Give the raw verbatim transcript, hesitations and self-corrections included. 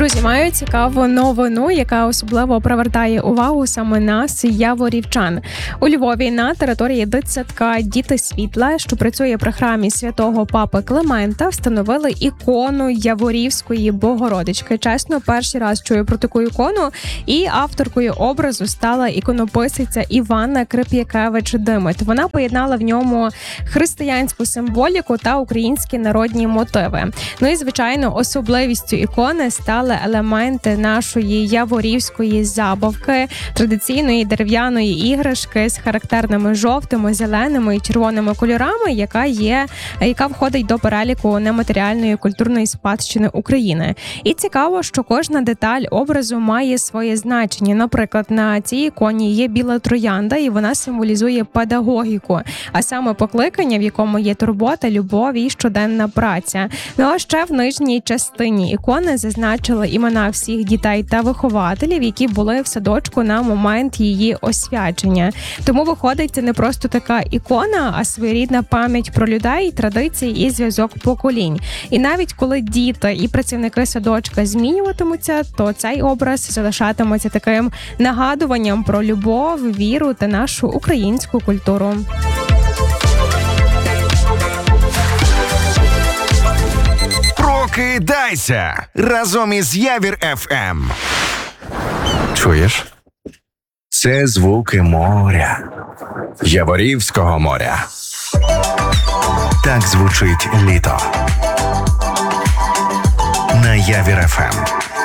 Друзі, маю цікаву новину, яка особливо привертає увагу саме нас, яворівчан. У Львові на території дитсадка «Діти світла», що працює при храмі святого папи Климента, встановили ікону Яворівської Богородички. Чесно, перший раз чую про таку ікону, і авторкою образу стала іконописиця Іванна Крип'якевич-Димит. Вона поєднала в ньому християнську символіку та українські народні мотиви. Ну і, звичайно, особливістю ікони стали елементи нашої яворівської забавки, традиційної дерев'яної іграшки з характерними жовтими, зеленими і червоними кольорами, яка є, яка входить до переліку нематеріальної культурної спадщини України. І цікаво, що кожна деталь образу має своє значення. Наприклад, на цій іконі є біла троянда, і вона символізує педагогіку, а саме покликання, в якому є турбота, любов і щоденна праця. Ну а ще в нижній частині ікони зазначили імена всіх дітей та вихователів, які були в садочку на момент її освячення. Тому виходить, це не просто така ікона, а своєрідна пам'ять про людей, традиції і зв'язок поколінь. І навіть коли діти і працівники садочка змінюватимуться, то цей образ залишатиметься таким нагадуванням про любов, віру та нашу українську культуру. Прокидайся разом із Явір еф ем. Чуєш? Це звуки моря. Яворівського моря. Так звучить літо. На Явір еф ем.